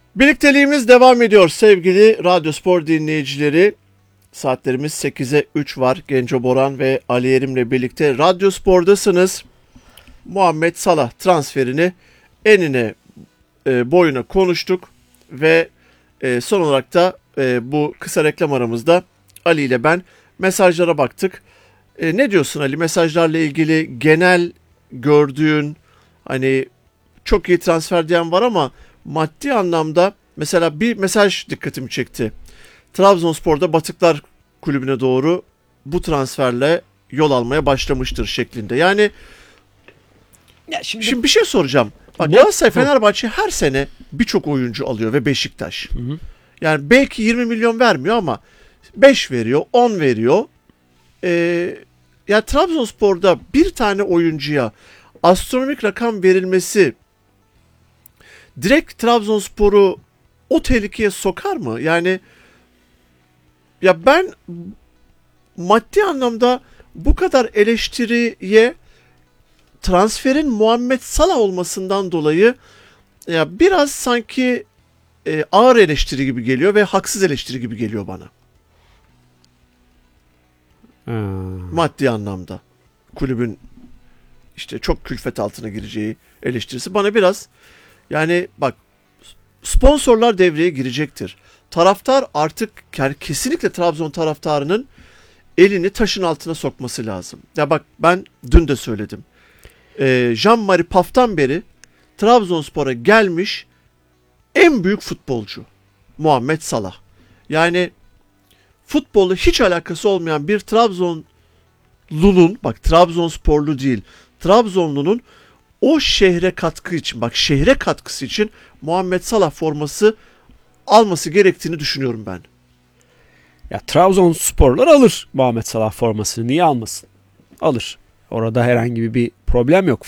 Birlikteliğimiz devam ediyor sevgili Radyo Spor dinleyicileri. Saatlerimiz 8'e 3 var. Genco Boran ve Ali Yerim'le birlikte Radyo Spor'dasınız. Muhammed Salah transferini enine boyuna konuştuk ve son olarak da bu kısa reklam aramızda Ali ile ben mesajlara baktık. Ne diyorsun Ali? Mesajlarla ilgili genel gördüğün, hani çok iyi transfer diyen var ama maddi anlamda mesela bir mesaj dikkatimi çekti. Trabzonspor'da Batıklar Kulübü'ne doğru bu transferle yol almaya başlamıştır şeklinde. Yani Ya şimdi bir şey soracağım. Bak, Galatasaray, Fenerbahçe her sene birçok oyuncu alıyor ve Beşiktaş. Hı. Yani belki 20 milyon vermiyor ama 5 veriyor, 10 veriyor. Ya Trabzonspor'da bir tane oyuncuya astronomik rakam verilmesi direkt Trabzonspor'u o tehlikeye sokar mı? Yani ya ben maddi anlamda bu kadar eleştiriye transferin Muhammed Salah olmasından dolayı ya biraz sanki ağır eleştiri gibi geliyor ve haksız eleştiri gibi geliyor bana. Maddi anlamda kulübün işte çok külfet altına gireceği eleştirisi bana biraz, yani bak, sponsorlar devreye girecektir. Taraftar artık, yani kesinlikle Trabzon taraftarının elini taşın altına sokması lazım. Ya bak, ben dün de söyledim. Jean-Marie Paf'tan beri Trabzonspor'a gelmiş en büyük futbolcu Muhammed Salah. Yani futbolla hiç alakası olmayan bir Trabzonlu'nun, bak Trabzonsporlu değil, Trabzonlu'nun o şehre katkı için, bak şehre katkısı için Muhammed Salah forması alması gerektiğini düşünüyorum ben. Ya Trabzonsporlar alır Muhammed Salah formasını. Niye almasın? Alır. Orada herhangi bir problem yok.